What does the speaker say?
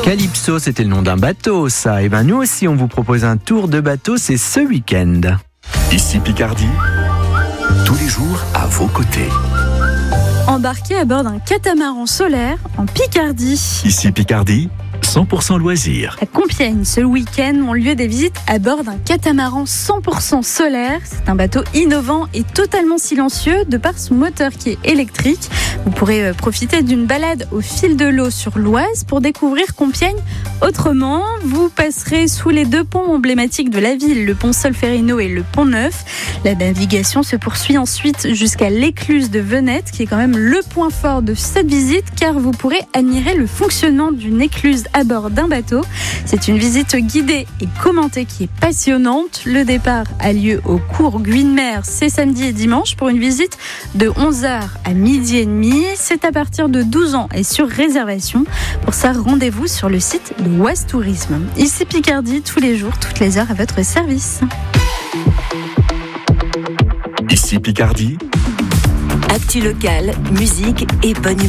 Calypso, c'était le nom d'un bateau, ça. Et ben nous aussi, on vous propose un tour de bateau, c'est ce week-end. Ici Picardie, tous les jours à vos côtés. Embarqué à bord d'un catamaran solaire en Picardie. Ici Picardie, 100% loisirs. À Compiègne, ce week-end, ont lieu des visites à bord d'un catamaran 100% solaire. C'est un bateau innovant et totalement silencieux de par son moteur qui est électrique. Vous pourrez profiter d'une balade au fil de l'eau sur l'Oise pour découvrir Compiègne autrement. Vous passerez sous les deux ponts emblématiques de la ville, le pont Solferino et le pont Neuf. La navigation se poursuit ensuite jusqu'à l'écluse de Venette, qui est quand même le point fort de cette visite, car vous pourrez admirer le fonctionnement d'une écluse à bord d'un bateau. C'est une visite guidée et commentée qui est passionnante. Le départ a lieu au cours Guynemer, c'est samedi et dimanche pour une visite de 11h à midi et demi. C'est à partir de 12 ans et sur réservation. Pour ça, rendez-vous sur le site de Oise Tourisme. Ici Picardie, tous les jours, toutes les heures à votre service. Ici Picardie, actu locale, musique et bonne humeur.